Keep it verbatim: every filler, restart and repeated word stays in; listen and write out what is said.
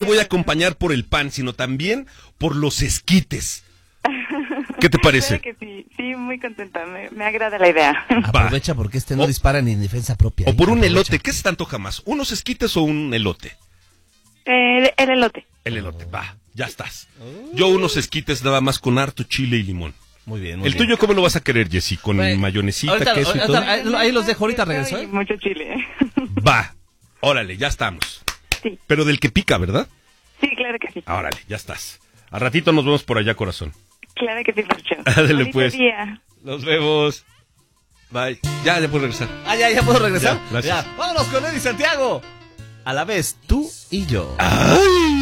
voy a acompañar por el pan, sino también por los esquites. ¿Qué te parece? Claro que sí, sí, muy contenta, me, me agrada la idea. Aprovecha porque este no o, dispara ni en defensa propia. O por ¿eh? un Aprovecha. elote, ¿qué se te antoja más? ¿Unos esquites o un elote? Eh, el elote. El elote, va, ya estás. Yo unos esquites nada más con harto chile y limón. Muy bien, muy ¿El bien. tuyo cómo lo vas a querer, Jessy? ¿Con Bueno, mayonesita, ahorita, queso y ahorita, todo? ahí, ahí los dejo, ahorita regreso, ¿eh? Mucho chile. Va, órale, ya estamos. Sí. Pero del que pica, ¿verdad? Sí, claro que sí. Órale, ya estás. A ratito nos vemos por allá, corazón. Claro que sí, Lucho. Dale, Bonito pues. día. Nos vemos. Bye. Ya, ya puedo regresar. Ah, ya, ya puedo regresar. Ya, gracias. Ya, vámonos con Eddie Santiago. A la vez, tú y yo. ¡Ay!